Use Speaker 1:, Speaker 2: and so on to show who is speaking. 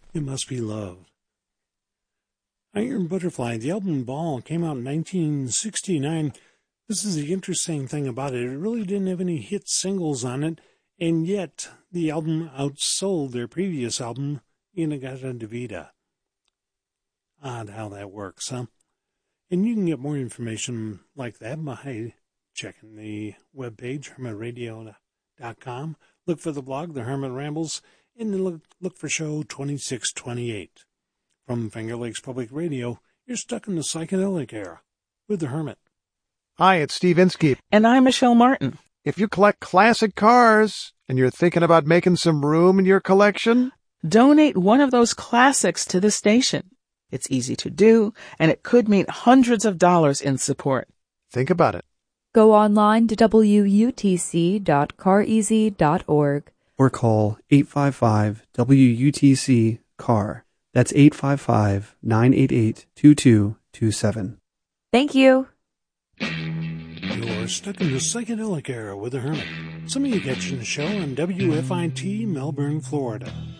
Speaker 1: It Must Be Love. Iron Butterfly, the album Ball, came out in 1969. This is the interesting thing about it. It really didn't have any hit singles on it, and yet the album outsold their previous album, In-A-Gadda-Da-Vida. Odd how that works, huh? And you can get more information like that by checking the webpage, hermitradio.com. Look for the blog, The Hermit Rambles, and then look for show 2628. From Finger Lakes Public Radio, you're stuck in the psychedelic era with The Hermit.
Speaker 2: Hi, it's Steve Inskeep.
Speaker 3: And I'm Michelle Martin.
Speaker 2: If you collect classic cars and you're thinking about making some room in your collection,
Speaker 3: donate one of those classics to the station. It's easy to do, and it could mean hundreds of dollars in support.
Speaker 2: Think about it.
Speaker 4: Go online to wutc.careasy.org.
Speaker 5: Or call 855-WUTC-CAR. That's 855-988-2227.
Speaker 4: Thank you.
Speaker 1: You're stuck in the psychedelic era with The Hermit. Some of you catching the show on WFIT, Melbourne, Florida.